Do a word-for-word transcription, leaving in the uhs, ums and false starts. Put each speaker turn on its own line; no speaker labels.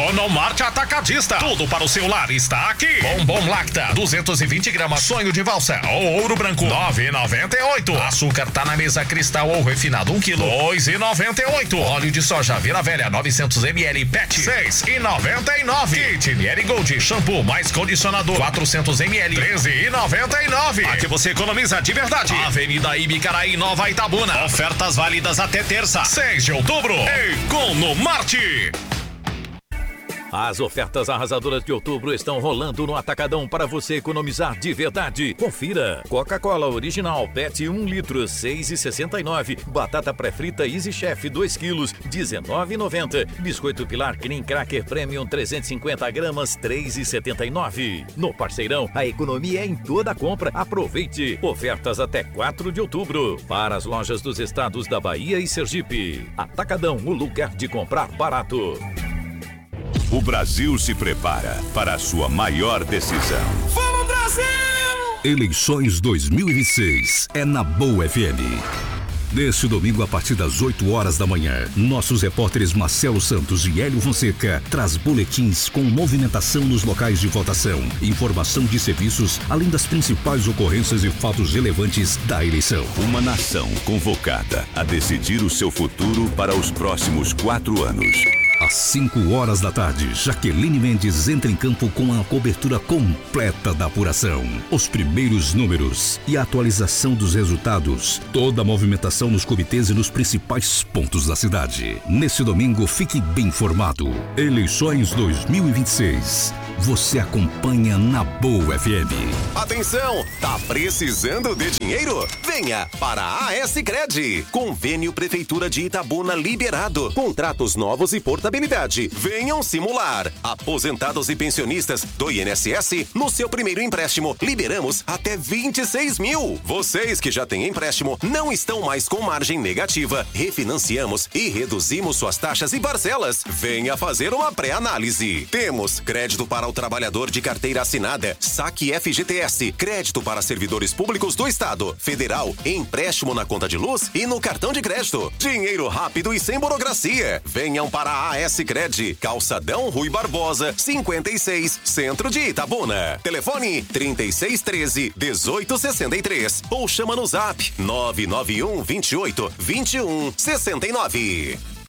Economarte Atacadista. Tudo para o seu lar está aqui. Bombom Lacta, duzentos e vinte gramas, sonho de valsa ou ouro branco, nove e noventa e oito. Açúcar tá na mesa cristal ou refinado, um quilo, dois e noventa e oito. Óleo de soja Vila Velha, novecentos mililitros, pet, seis e noventa e nove. Kit Miele Gold, shampoo mais condicionador, quatrocentos mililitros, treze e noventa e nove. Aqui você economiza de verdade. Avenida Ibicaraí, Nova Itabuna. Ofertas válidas até terça, seis de outubro. Economarte.
As ofertas arrasadoras de outubro estão rolando no Atacadão para você economizar de verdade. Confira. Coca-Cola original Pet um litro, seis e sessenta e nove. Batata pré-frita Easy Chef dois quilos, dezenove e noventa. Biscoito Pilar Cream Cracker Premium trezentos e cinquenta gramas, três e setenta e nove. No Parceirão, a economia é em toda compra. Aproveite. Ofertas até quatro de outubro. Para as lojas dos estados da Bahia e Sergipe. Atacadão, o lugar de comprar barato.
O Brasil se prepara para a sua maior decisão.
Vamos, Brasil!
Eleições dois mil e vinte e seis é na Boa F M. Neste domingo, a partir das oito horas da manhã, nossos repórteres Marcelo Santos e Hélio Fonseca traz boletins com movimentação nos locais de votação, informação de serviços, além das principais ocorrências e fatos relevantes da eleição.
Uma nação convocada a decidir o seu futuro para os próximos quatro anos.
Às cinco horas da tarde, Jaqueline Mendes entra em campo com a cobertura completa da apuração. Os primeiros números e a atualização dos resultados. Toda a movimentação nos comitês e nos principais pontos da cidade. Nesse domingo, fique bem informado. Eleições dois mil e vinte e seis. Você acompanha na Boa F M.
Atenção, tá precisando de dinheiro? Venha para a A-S-Cred. Convênio Prefeitura de Itabuna liberado. Contratos novos e portabilidade. Venham simular. Aposentados e pensionistas do I N S S, no seu primeiro empréstimo, liberamos até vinte e seis mil. Vocês que já têm empréstimo não estão mais com margem negativa. Refinanciamos e reduzimos suas taxas e parcelas. Venha fazer uma pré-análise. Temos crédito para o trabalhador de carteira assinada, saque F G T S, crédito para servidores públicos do Estado, federal, empréstimo na conta de luz e no cartão de crédito. Dinheiro rápido e sem burocracia. Venham para a A-S-Cred, Calçadão Rui Barbosa, cinquenta e seis, Centro de Itabuna. Telefone trinta e seis treze, dezoito sessenta e três ou chama no zap nove nove um, vinte e oito, vinte e um, sessenta e nove.